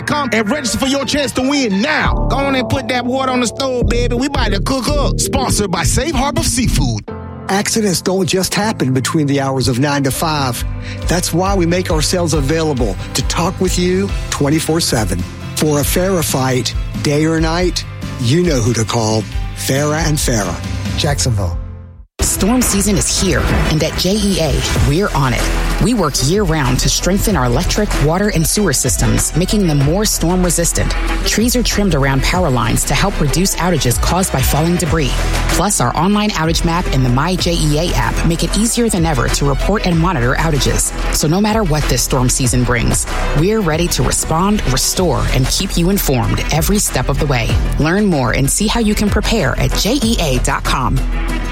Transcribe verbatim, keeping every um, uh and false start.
dot com and register for your chance to win now. Go on and put that water on the stove, baby. We about to cook up. Sponsored by Safe Harbor Seafood. Accidents don't just happen between the hours of nine to five. That's why we make ourselves available to talk with you twenty-four seven. For a Farah fight, day or night, you know who to call. Farah and Farah. Jacksonville. Storm season is here, and at J E A, we're on it. We work year-round to strengthen our electric, water, and sewer systems, making them more storm-resistant. Trees are trimmed around power lines to help reduce outages caused by falling debris. Plus, our online outage map and the My J E A app make it easier than ever to report and monitor outages. So no matter what this storm season brings, we're ready to respond, restore, and keep you informed every step of the way. Learn more and see how you can prepare at J E A dot com.